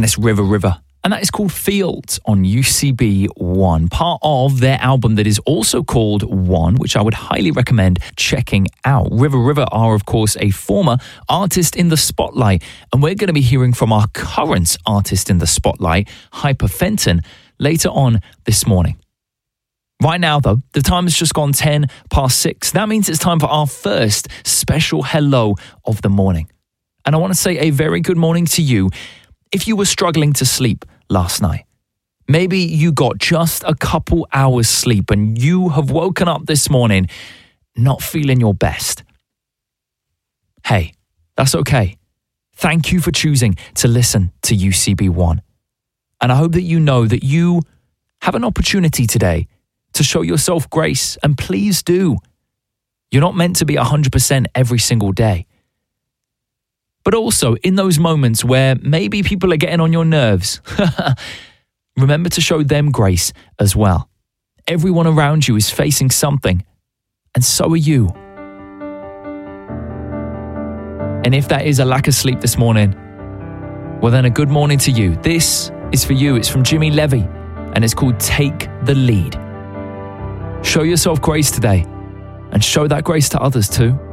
and it's River River. And that is called Fields on UCB One, part of their album that is also called One, which I would highly recommend checking out. River River are, of course, a former artist in the spotlight, and we're going to be hearing from our current artist in the spotlight, Hyper Fenton, later on this morning. Right now, though, the time has just gone 10 past 6. That means it's time for our first special hello of the morning. And I want to say a very good morning to you. If you were struggling to sleep last night, maybe you got just a couple hours sleep and you have woken up this morning not feeling your best. Hey, that's okay. Thank you for choosing to listen to UCB One. And I hope that you know that you have an opportunity today to show yourself grace, and please do. You're not meant to be 100% every single day. But also, in those moments where maybe people are getting on your nerves, remember to show them grace as well. Everyone around you is facing something, and so are you. And if that is a lack of sleep this morning, well then a good morning to you. This is for you. It's from Jimmy Levy, and it's called Take the Lead. Show yourself grace today, and show that grace to others too.